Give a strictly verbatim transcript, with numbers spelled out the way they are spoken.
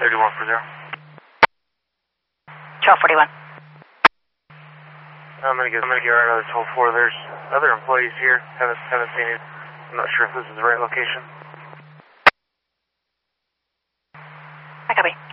thirty-one for zero. twelve forty-one. I'm gonna get I'm gonna get right out of this whole floor. There's other employees here. Haven't haven't seen it. I'm not sure if this is the right location. I copy.